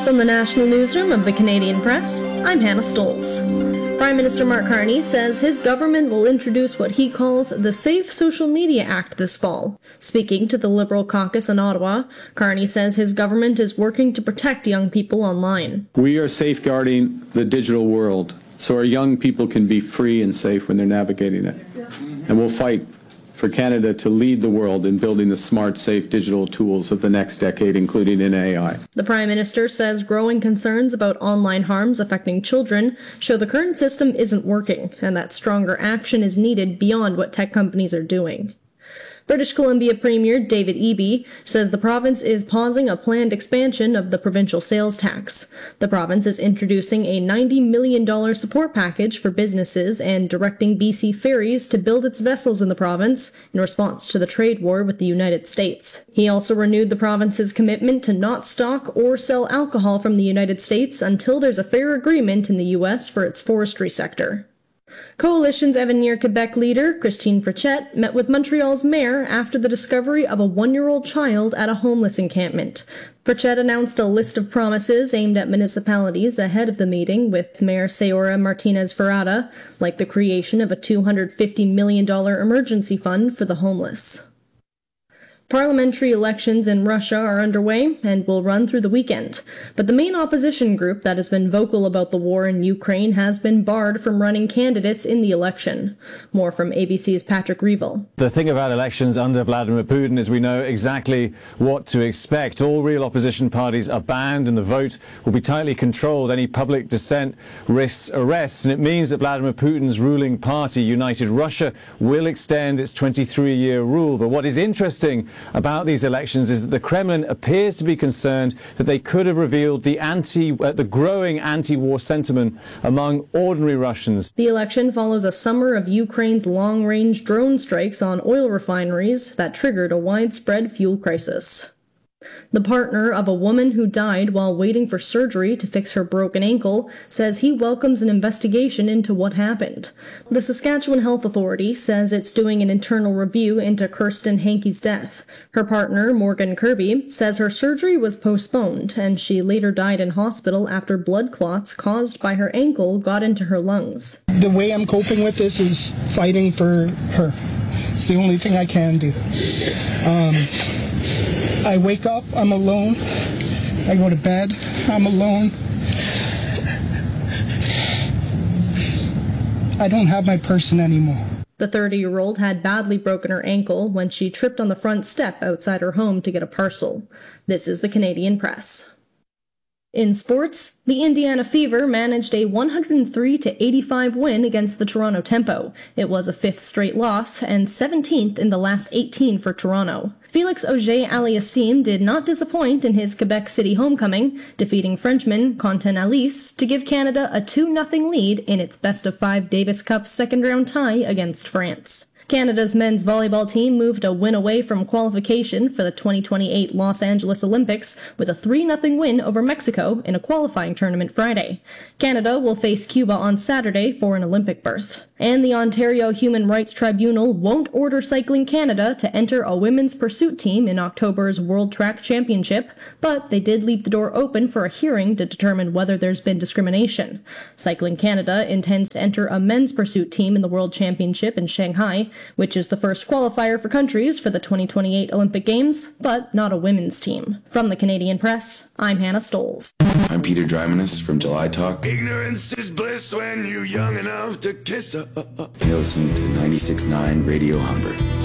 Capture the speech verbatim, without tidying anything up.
From the National Newsroom of the Canadian Press, I'm Hannah Stolz. Prime Minister Mark Carney says his government will introduce what he calls the Safe Social Media Act this fall. Speaking to the Liberal caucus in Ottawa, Carney says his government is working to protect young people online. We are safeguarding the digital world so our young people can be free and safe when they're navigating it. And we'll fight for Canada to lead the world in building the smart, safe digital tools of the next decade, including in A I. The Prime Minister says growing concerns about online harms affecting children show the current system isn't working and that stronger action is needed beyond what tech companies are doing. British Columbia Premier David Eby says the province is pausing a planned expansion of the provincial sales tax. The province is introducing a ninety million dollars support package for businesses and directing B C Ferries to build its vessels in the province in response to the trade war with the United States. He also renewed the province's commitment to not stock or sell alcohol from the United States until there's a fair agreement in the U S for its forestry sector. Coalition's Avenir Quebec leader, Christine Frechette, met with Montreal's mayor after the discovery of a one-year-old child at a homeless encampment. Frechette announced a list of promises aimed at municipalities ahead of the meeting with Mayor Sayora Martinez-Ferrada, like the creation of a two hundred fifty million dollars emergency fund for the homeless. Parliamentary elections in Russia are underway and will run through the weekend. But the main opposition group that has been vocal about the war in Ukraine has been barred from running candidates in the election. More from A B C's Patrick Reevell. The thing about elections under Vladimir Putin is we know exactly what to expect. All real opposition parties are banned and the vote will be tightly controlled. Any public dissent risks arrests, and it means that Vladimir Putin's ruling party, United Russia, will extend its twenty-three year rule. But what is interesting about these elections is that the Kremlin appears to be concerned that they could have revealed the anti, uh, the growing anti-war sentiment among ordinary Russians. The election follows a summer of Ukraine's long-range drone strikes on oil refineries that triggered a widespread fuel crisis. The partner of a woman who died while waiting for surgery to fix her broken ankle says he welcomes an investigation into what happened. The Saskatchewan Health Authority says it's doing an internal review into Kirsten Hankey's death. Her partner, Morgan Kirby, says her surgery was postponed and she later died in hospital after blood clots caused by her ankle got into her lungs. The way I'm coping with this is fighting for her. It's the only thing I can do. Um... I wake up, I'm alone. I go to bed, I'm alone. I don't have my person anymore. The thirty-year-old had badly broken her ankle when she tripped on the front step outside her home to get a parcel. This is the Canadian Press. In sports, the Indiana Fever managed a one hundred three to eighty-five win against the Toronto Tempo. It was a fifth straight loss and seventeenth in the last eighteen for Toronto. Felix Auger-Aliassime did not disappoint in his Quebec City homecoming, defeating Frenchman Quentin Alice to give Canada a two nothing lead in its best-of-five Davis Cup second-round tie against France. Canada's men's volleyball team moved a win away from qualification for the twenty twenty-eight Los Angeles Olympics with a three nothing win over Mexico in a qualifying tournament Friday. Canada will face Cuba on Saturday for an Olympic berth. And the Ontario Human Rights Tribunal won't order Cycling Canada to enter a women's pursuit team in October's World Track Championship, but they did leave the door open for a hearing to determine whether there's been discrimination. Cycling Canada intends to enter a men's pursuit team in the World Championship in Shanghai, which is the first qualifier for countries for the twenty twenty-eight Olympic Games, but not a women's team. From the Canadian Press, I'm Hannah Stolz. I'm Peter Drymanis from July Talk. Ignorance is bliss when you're young enough to kiss her. You're listening to ninety-six point nine Radio Humber.